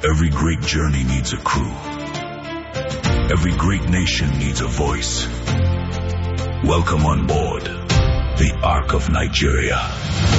Every great journey needs a crew. Every great nation needs a voice. Welcome on board the Ark of Nigeria.